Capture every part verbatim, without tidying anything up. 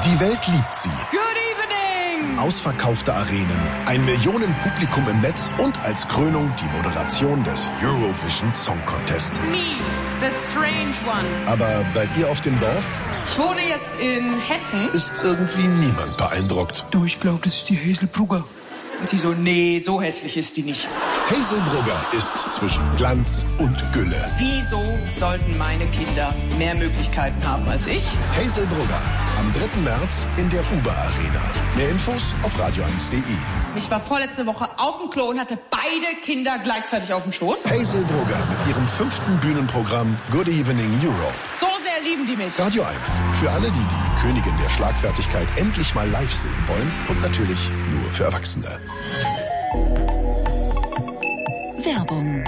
Die Welt liebt sie. Good evening! Ausverkaufte Arenen, ein Millionenpublikum im Netz und als Krönung die Moderation des Eurovision Song Contest. Me, the strange one. Aber bei ihr auf dem Dorf? Ich wohne jetzt in Hessen. Ist irgendwie niemand beeindruckt. Du, ich glaube, das ist die Hazelbrugger. Und sie so, nee, so hässlich ist die nicht. Hazelbrugger ist zwischen Glanz und Gülle. Wieso sollten meine Kinder mehr Möglichkeiten haben als ich? Hazelbrugger, am dritten März in der Uber Arena. Mehr Infos auf radio eins punkt de. Ich war vorletzte Woche auf dem Klo und hatte beide Kinder gleichzeitig auf dem Schoß. Hazelbrugger mit ihrem fünften Bühnenprogramm Good Evening Europe. So sehr lieben die mich. Radio eins, für alle, die die Königin der Schlagfertigkeit endlich mal live sehen wollen und natürlich nur für Erwachsene. Werbung.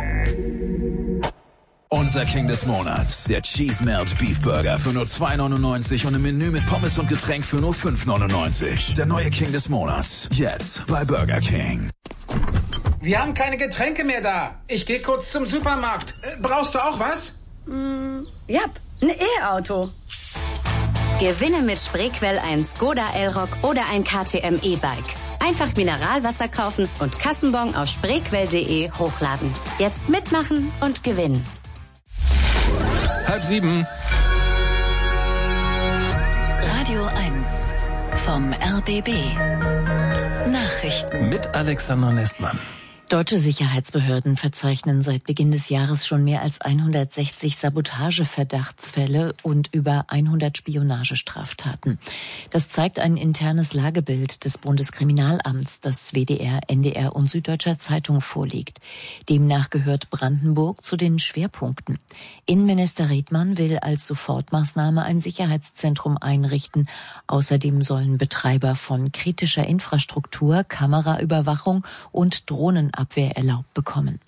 Unser King des Monats, der Cheese Melt Beef Burger für nur zwei neunundneunzig und ein Menü mit Pommes und Getränk für nur fünf neunundneunzig. Der neue King des Monats, jetzt bei Burger King. Wir haben keine Getränke mehr da. Ich gehe kurz zum Supermarkt. Äh, brauchst du auch was? Mm, ja, ein E-Auto. Gewinne mit Spreequell ein Skoda Elrock oder ein K T M E-Bike. Einfach Mineralwasser kaufen und Kassenbon auf spreequell punkt de hochladen. Jetzt mitmachen und gewinnen. Halb sieben. Radio eins vom R B B. Nachrichten. Mit Alexander Nestmann. Deutsche Sicherheitsbehörden verzeichnen seit Beginn des Jahres schon mehr als hundertsechzig Sabotageverdachtsfälle und über hundert Spionagestraftaten. Das zeigt ein internes Lagebild des Bundeskriminalamts, das W D R, N D R und Süddeutscher Zeitung vorliegt. Demnach gehört Brandenburg zu den Schwerpunkten. Innenminister Redmann will als Sofortmaßnahme ein Sicherheitszentrum einrichten. Außerdem sollen Betreiber von kritischer Infrastruktur, Kameraüberwachung und Drohnen Abwehr erlaubt bekommen.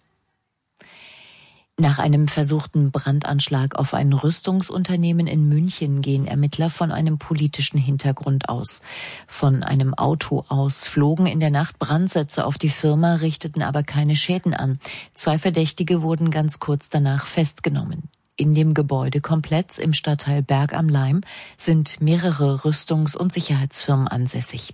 Nach einem versuchten Brandanschlag auf ein Rüstungsunternehmen in München gehen Ermittler von einem politischen Hintergrund aus. Von einem Auto aus flogen in der Nacht Brandsätze auf die Firma, richteten aber keine Schäden an. Zwei Verdächtige wurden ganz kurz danach festgenommen. In dem Gebäudekomplex im Stadtteil Berg am Laim sind mehrere Rüstungs- und Sicherheitsfirmen ansässig.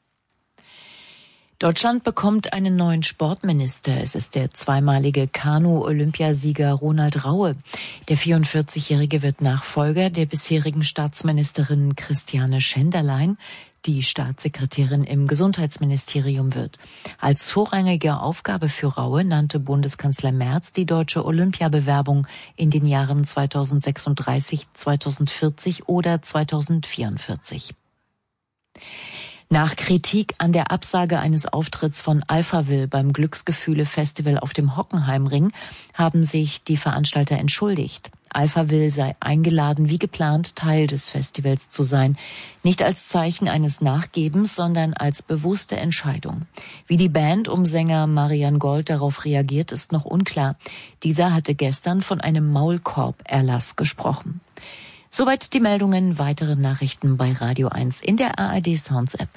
Deutschland bekommt einen neuen Sportminister. Es ist der zweimalige Kanu-Olympiasieger Ronald Raue. Der vierundvierzigjährige wird Nachfolger der bisherigen Staatsministerin Christiane Schenderlein, die Staatssekretärin im Gesundheitsministerium wird. Als vorrangige Aufgabe für Raue nannte Bundeskanzler Merz die deutsche Olympiabewerbung in den Jahren zweitausendsechsunddreißig, zweitausendvierzig oder zweitausendvierundvierzig. Nach Kritik an der Absage eines Auftritts von Alphaville beim Glücksgefühle-Festival auf dem Hockenheimring haben sich die Veranstalter entschuldigt. Alphaville sei eingeladen, wie geplant, Teil des Festivals zu sein. Nicht als Zeichen eines Nachgebens, sondern als bewusste Entscheidung. Wie die Band um Sänger Marian Gold darauf reagiert, ist noch unklar. Dieser hatte gestern von einem Maulkorb-Erlass gesprochen. Soweit die Meldungen, weitere Nachrichten bei Radio eins in der A R D Sounds App.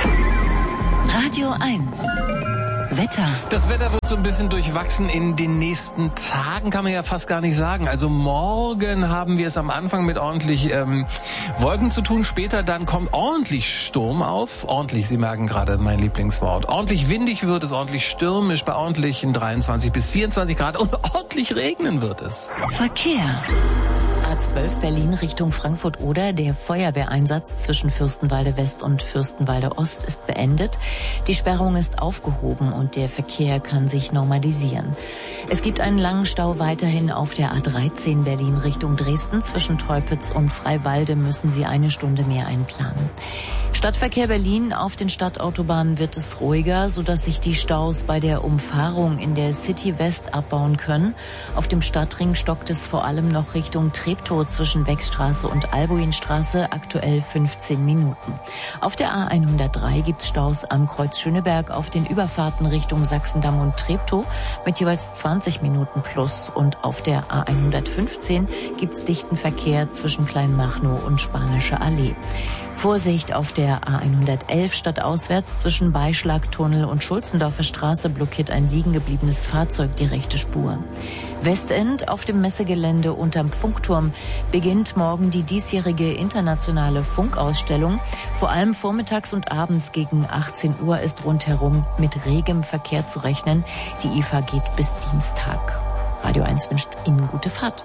Radio eins. Wetter. Das Wetter wird so ein bisschen durchwachsen in den nächsten Tagen, kann man ja fast gar nicht sagen. Also morgen haben wir es am Anfang mit ordentlich ähm, Wolken zu tun. Später dann kommt ordentlich Sturm auf. Ordentlich, Sie merken gerade mein Lieblingswort. Ordentlich windig wird es, ordentlich stürmisch bei ordentlichen dreiundzwanzig bis vierundzwanzig Grad und ordentlich regnen wird es. Verkehr. A zwölf Berlin Richtung Frankfurt-Oder. Der Feuerwehreinsatz zwischen Fürstenwalde West und Fürstenwalde Ost ist beendet. Die Sperrung ist aufgehoben und der Verkehr kann sich normalisieren. Es gibt einen langen Stau weiterhin auf der A dreizehn Berlin Richtung Dresden. Zwischen Teupitz und Freiwalde müssen Sie eine Stunde mehr einplanen. Stadtverkehr Berlin. Auf den Stadtautobahnen wird es ruhiger, sodass sich die Staus bei der Umfahrung in der City West abbauen können. Auf dem Stadtring stockt es vor allem noch Richtung Treptow zwischen Wechstraße und Albuinstraße, aktuell fünfzehn Minuten. Auf der A hundertdrei gibt's Staus am Kreuz Schöneberg auf den Überfahrten Richtung Sachsendamm und Treptow mit jeweils zwanzig Minuten plus. Und auf der A hundertfünfzehn gibt's dichten Verkehr zwischen Kleinmachnow und Spanische Allee. Vorsicht auf der A hundertelf stadtauswärts zwischen Beischlagtunnel und Schulzendorfer Straße blockiert ein liegen gebliebenes Fahrzeug die rechte Spur. Westend auf dem Messegelände unterm Funkturm beginnt morgen die diesjährige internationale Funkausstellung. Vor allem vormittags und abends gegen achtzehn Uhr ist rundherum mit regem Verkehr zu rechnen. Die I F A geht bis Dienstag. Radio eins wünscht Ihnen gute Fahrt.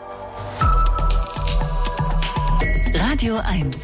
Radio eins.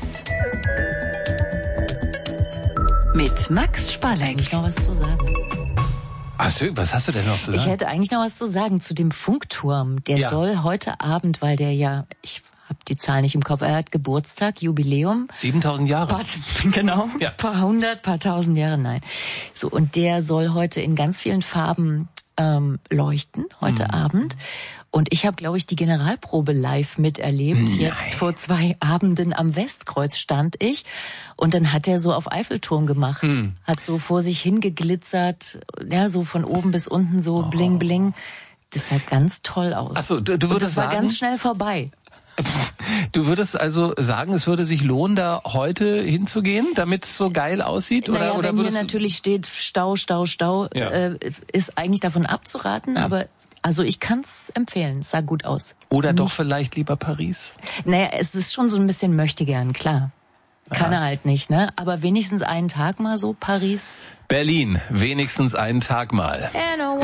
Mit Max Sparling. Eigentlich noch was zu sagen. Ach, was hast du denn noch zu sagen? Ich hätte eigentlich noch was zu sagen zu dem Funkturm. Der ja. soll heute Abend, weil der ja, ich habe die Zahl nicht im Kopf, er hat Geburtstag, Jubiläum. siebentausend Jahre. Paar, genau, ja. paar hundert, paar tausend Jahre, nein. So, und der soll heute in ganz vielen Farben ähm, leuchten, heute mhm. Abend. Und ich habe, glaube ich, die Generalprobe live miterlebt. Nein. Jetzt vor zwei Abenden am Westkreuz stand ich. Und dann hat er so auf Eiffelturm gemacht. Hm. Hat so vor sich hingeglitzert. Ja, so von oben bis unten so oh. bling bling. Das sah ganz toll aus. Ach so, du, du würdest Und das war sagen, ganz schnell vorbei. Du würdest also sagen, es würde sich lohnen, da heute hinzugehen, damit es so geil aussieht? Naja, oder, oder wenn hier natürlich steht Stau, Stau, Stau, ja. äh, ist eigentlich davon abzuraten. Hm. Aber also ich kann's empfehlen, es sah gut aus. Oder doch vielleicht lieber Paris? Naja, es ist schon so ein bisschen möchtegern, klar. Kann er halt nicht, ne? Aber wenigstens einen Tag mal so Paris. Berlin, wenigstens einen Tag mal.